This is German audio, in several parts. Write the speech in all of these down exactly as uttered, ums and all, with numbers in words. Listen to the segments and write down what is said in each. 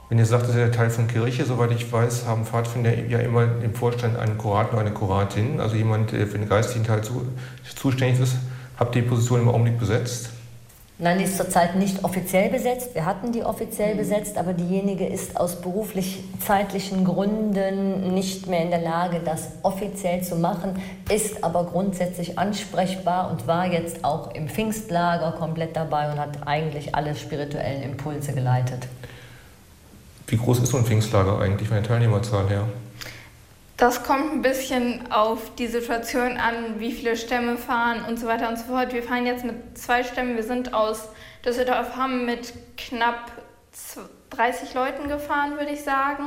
Wenn ihr sagt, das ist ja der Teil von Kirche, soweit ich weiß, haben Pfadfinder ja immer im Vorstand einen Kurator oder eine Kuratin, also jemand, der für den geistigen Teil zu, zuständig ist. Habt ihr die Position im Augenblick besetzt? Nein, die ist zurzeit nicht offiziell besetzt. Wir hatten die offiziell besetzt, aber diejenige ist aus beruflich-zeitlichen Gründen nicht mehr in der Lage, das offiziell zu machen, ist aber grundsätzlich ansprechbar und war jetzt auch im Pfingstlager komplett dabei und hat eigentlich alle spirituellen Impulse geleitet. Wie groß ist so ein Pfingstlager eigentlich von der Teilnehmerzahl her? Das kommt ein bisschen auf die Situation an, wie viele Stämme fahren und so weiter und so fort. Wir fahren jetzt mit zwei Stämmen. Wir sind aus Düsseldorf, haben mit knapp dreißig Leuten gefahren, würde ich sagen.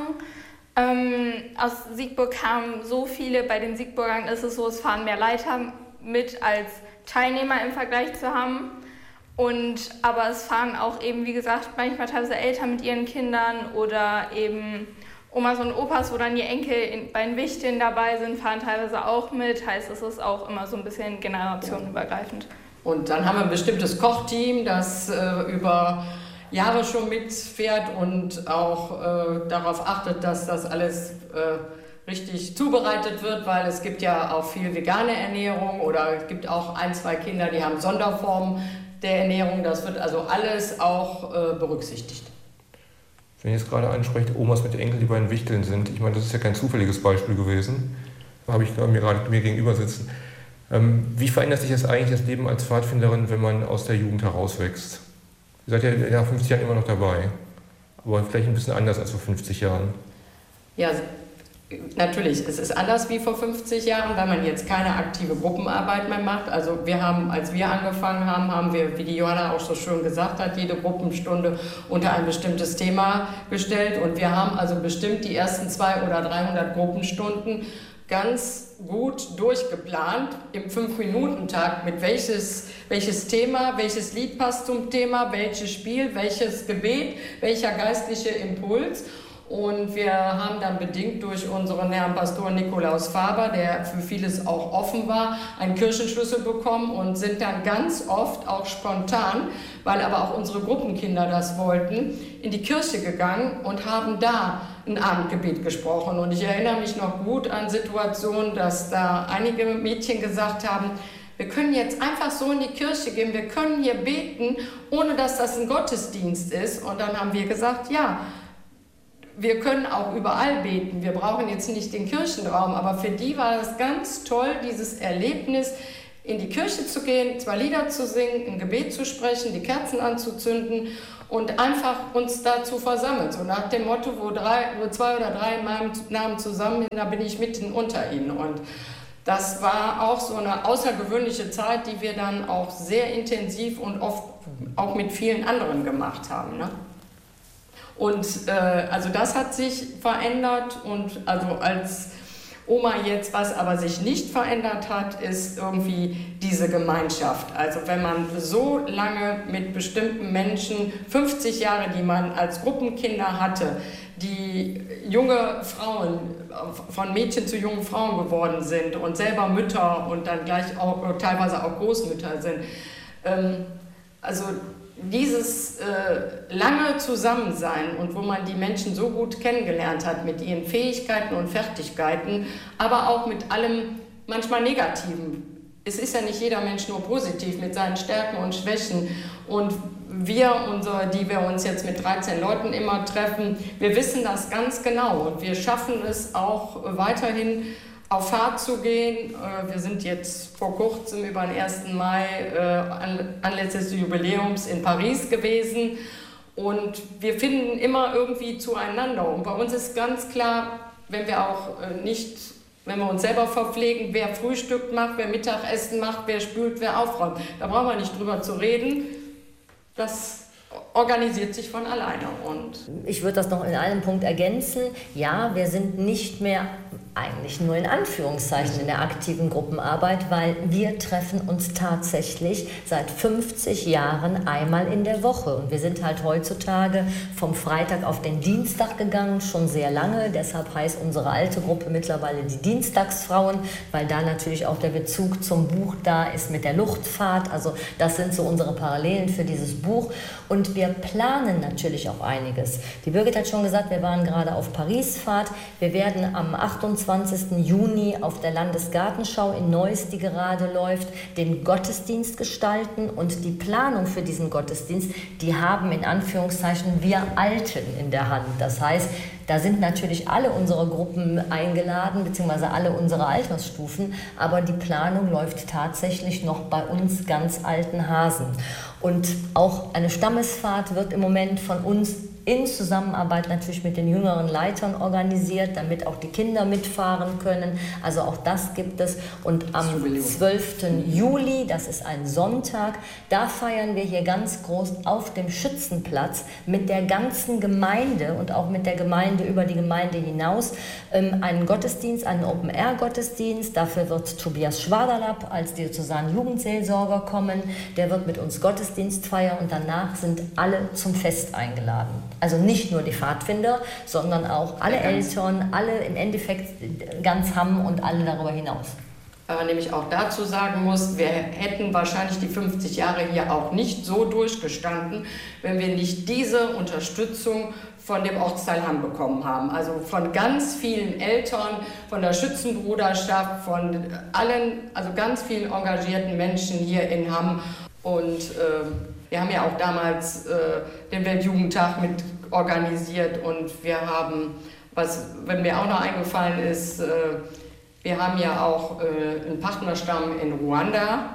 Ähm, aus Siegburg kamen so viele. Bei den Siegburgern ist es so, es fahren mehr Leiter mit als Teilnehmer im Vergleich zu haben. Und, aber es fahren auch eben, wie gesagt, manchmal teilweise Eltern mit ihren Kindern oder eben Omas und Opas, wo dann die Enkel in, bei den Wichteln dabei sind, fahren teilweise auch mit. Heißt, es ist auch immer so ein bisschen generationenübergreifend. Und dann haben wir ein bestimmtes Kochteam, das äh, über Jahre schon mitfährt und auch äh, darauf achtet, dass das alles äh, richtig zubereitet wird, weil es gibt ja auch viel vegane Ernährung oder es gibt auch ein, zwei Kinder, die haben Sonderformen der Ernährung. Das wird also alles auch äh, berücksichtigt. Wenn ihr jetzt gerade ansprecht, Omas mit Enkeln, die bei den Wichteln sind, ich meine, das ist ja kein zufälliges Beispiel gewesen, da habe ich mir gerade mir gegenüber sitzen. Ähm, wie verändert sich das eigentlich das Leben als Pfadfinderin, wenn man aus der Jugend herauswächst? Ihr seid ja nach fünfzig Jahren immer noch dabei, aber vielleicht ein bisschen anders als vor fünfzig Jahren. Ja, natürlich, es ist anders wie vor fünfzig Jahren, weil man jetzt keine aktive Gruppenarbeit mehr macht. Also wir haben, als wir angefangen haben, haben wir, wie die Johanna auch so schön gesagt hat, jede Gruppenstunde unter ein bestimmtes Thema gestellt. Und wir haben also bestimmt die ersten zweihundert oder dreihundert Gruppenstunden ganz gut durchgeplant im fünf-Minuten-Takt mit welches, welches Thema, welches Lied passt zum Thema, welches Spiel, welches Gebet, welcher geistliche Impuls. Und wir haben dann bedingt durch unseren Herrn Pastor Nikolaus Faber, der für vieles auch offen war, einen Kirchenschlüssel bekommen und sind dann ganz oft auch spontan, weil aber auch unsere Gruppenkinder das wollten, in die Kirche gegangen und haben da ein Abendgebet gesprochen. Und ich erinnere mich noch gut an Situationen, dass da einige Mädchen gesagt haben, wir können jetzt einfach so in die Kirche gehen, wir können hier beten, ohne dass das ein Gottesdienst ist. Und dann haben wir gesagt, ja, wir können auch überall beten, wir brauchen jetzt nicht den Kirchenraum, aber für die war es ganz toll, dieses Erlebnis, in die Kirche zu gehen, zwei Lieder zu singen, ein Gebet zu sprechen, die Kerzen anzuzünden und einfach uns da zu versammeln. So nach dem Motto, wo, drei, wo zwei oder drei in meinem Namen zusammen sind, da bin ich mitten unter ihnen. Und das war auch so eine außergewöhnliche Zeit, die wir dann auch sehr intensiv und oft auch mit vielen anderen gemacht haben, ne? Und äh, also das hat sich verändert und also als Oma jetzt, was aber sich nicht verändert hat, ist irgendwie diese Gemeinschaft. Also wenn man so lange mit bestimmten Menschen, fünfzig Jahre, die man als Gruppenkinder hatte, die junge Frauen, von Mädchen zu jungen Frauen geworden sind und selber Mütter und dann gleich auch teilweise auch Großmütter sind. Ähm, also dieses äh, lange Zusammensein und wo man die Menschen so gut kennengelernt hat mit ihren Fähigkeiten und Fertigkeiten, aber auch mit allem manchmal Negativen. Es ist ja nicht jeder Mensch nur positiv mit seinen Stärken und Schwächen. Und wir, unsere, die wir uns jetzt mit dreizehn Leuten immer treffen, wir wissen das ganz genau und wir schaffen es auch weiterhin, auf Fahrt zu gehen. Wir sind jetzt vor kurzem über den ersten Mai anlässlich des Jubiläums in Paris gewesen und wir finden immer irgendwie zueinander. Und bei uns ist ganz klar, wenn wir auch nicht, wenn wir uns selber verpflegen, wer Frühstück macht, wer Mittagessen macht, wer spült, wer aufräumt. Da brauchen wir nicht drüber zu reden. Das organisiert sich von alleine. Und ich würde das noch in einem Punkt ergänzen. Ja, wir sind nicht mehr eigentlich nur in Anführungszeichen in der aktiven Gruppenarbeit, weil wir treffen uns tatsächlich seit fünfzig Jahren einmal in der Woche. Und wir sind halt heutzutage vom Freitag auf den Dienstag gegangen, schon sehr lange. Deshalb heißt unsere alte Gruppe mittlerweile die Dienstagsfrauen, weil da natürlich auch der Bezug zum Buch da ist mit der Luftfahrt. Also das sind so unsere Parallelen für dieses Buch. Und wir planen natürlich auch einiges. Die Birgit hat schon gesagt, wir waren gerade auf Paris-Fahrt. Wir werden am achtundzwanzigsten Juni auf der Landesgartenschau in Neuss, die gerade läuft, den Gottesdienst gestalten. Und die Planung für diesen Gottesdienst, die haben in Anführungszeichen wir Alten in der Hand. Das heißt, da sind natürlich alle unsere Gruppen eingeladen, beziehungsweise alle unsere Altersstufen, aber die Planung läuft tatsächlich noch bei uns ganz alten Hasen. Und auch eine Stammesfahrt wird im Moment von uns in Zusammenarbeit natürlich mit den jüngeren Leitern organisiert, damit auch die Kinder mitfahren können. Also auch das gibt es. Und am zwölften Juli, das ist ein Sonntag, da feiern wir hier ganz groß auf dem Schützenplatz mit der ganzen Gemeinde und auch mit der Gemeinde über die Gemeinde hinaus ähm, einen Gottesdienst, einen Open-Air-Gottesdienst. Dafür wird Tobias Schwaderlapp als Diözesan-Jugendseelsorger kommen. Der wird mit uns Gottesdienst feiern und danach sind alle zum Fest eingeladen. Also nicht nur die Pfadfinder, sondern auch alle Eltern, alle im Endeffekt ganz Hamm und alle darüber hinaus. Aber nämlich auch dazu sagen muss, wir hätten wahrscheinlich die fünfzig Jahre hier auch nicht so durchgestanden, wenn wir nicht diese Unterstützung von dem Ortsteil Hamm bekommen haben. Also von ganz vielen Eltern, von der Schützenbruderschaft, von allen, also ganz vielen engagierten Menschen hier in Hamm. Und äh, wir haben ja auch damals äh, den Weltjugendtag mit organisiert und wir haben, was wenn mir auch noch eingefallen ist, äh, wir haben ja auch äh, einen Partnerstamm in Ruanda,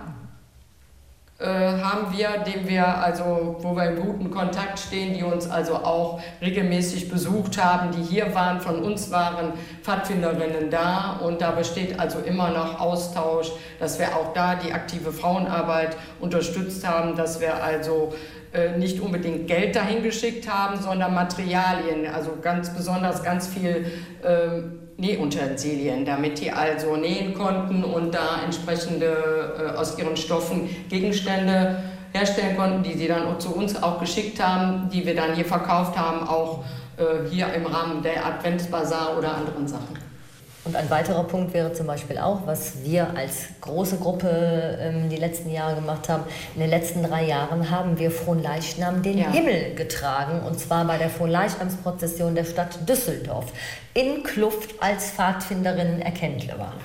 äh, haben wir, dem wir also, wo wir in guten Kontakt stehen, die uns also auch regelmäßig besucht haben, die hier waren, von uns waren Pfadfinderinnen da und da besteht also immer noch Austausch, dass wir auch da die aktive Frauenarbeit unterstützt haben, dass wir also äh, nicht unbedingt Geld dahin geschickt haben, sondern Materialien, also ganz besonders ganz viel äh, Nähutensilien, damit die also nähen konnten und da entsprechende äh, aus ihren Stoffen Gegenstände herstellen konnten, die sie dann zu uns auch geschickt haben, die wir dann hier verkauft haben, auch äh, hier im Rahmen der Adventsbasar oder anderen Sachen. Und ein weiterer Punkt wäre zum Beispiel auch, was wir als große Gruppe ähm, die letzten Jahre gemacht haben. In den letzten drei Jahren haben wir Fronleichnam den ja. Himmel getragen, und zwar bei der Fronleichnamsprozession der Stadt Düsseldorf in Kluft als Pfadfinderinnen erkenntlich waren.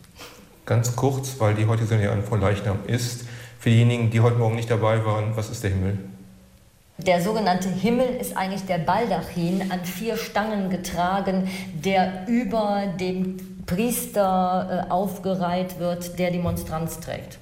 Ganz kurz, weil die heutige Sendung ja an Fronleichnam ist. Für diejenigen, die heute Morgen nicht dabei waren, was ist der Himmel? Der sogenannte Himmel ist eigentlich der Baldachin, an vier Stangen getragen, der über dem Priester äh, aufgereiht wird, der die Monstranz trägt.